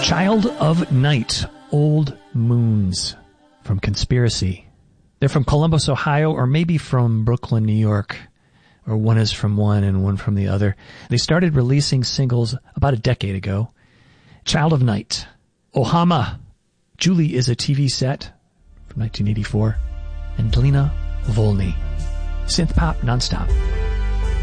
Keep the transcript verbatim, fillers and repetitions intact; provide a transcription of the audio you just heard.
Child of Night, Old Moons from Conspiracy. They're from Columbus, Ohio, or maybe from Brooklyn, New York, or one is from one and one from the other. They started releasing singles about a decade ago. Child of Night, Ohama, Julie is a T V Set from nineteen eighty-four, and Lena Volney. Synth pop nonstop.